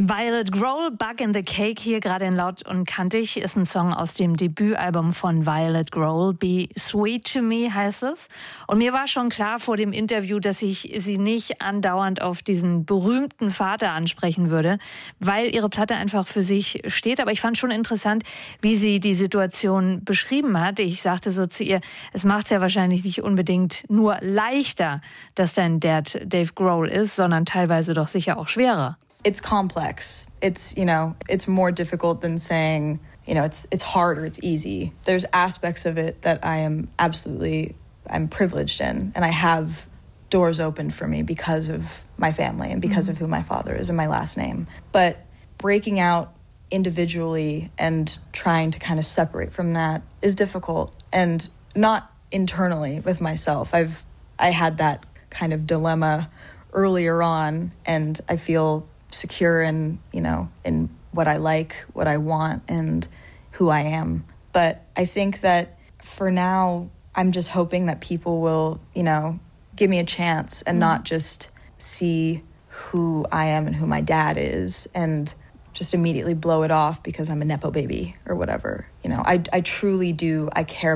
Violet Grohl, Bug in the Cake, hier gerade in Laut und Kantig, ist ein Song aus dem Debütalbum von Violet Grohl. Be Sweet to Me heißt es. Und mir war schon klar vor dem Interview, dass ich sie nicht andauernd auf diesen berühmten Vater ansprechen würde, weil ihre Platte einfach für sich steht. Aber ich fand schon interessant, wie sie die Situation beschrieben hat. Ich sagte so zu ihr, es macht es ja wahrscheinlich nicht unbedingt nur leichter, dass dein Dad Dave Grohl ist, sondern teilweise doch sicher auch schwerer. It's complex. It's, it's more difficult than saying, it's hard or it's easy. There's aspects of it that I'm privileged in, and I have doors open for me because of my family and because of who my father is and my last name. But breaking out individually and trying to kind of separate from that is difficult, and not internally with myself. I had that kind of dilemma earlier on, and I feel secure in, in what I like, what I want, and who I am. But I think that for now, I'm just hoping that people will, give me a chance and not just see who I am and who my dad is and just immediately blow it off because I'm a Nepo baby or whatever. I truly do. I care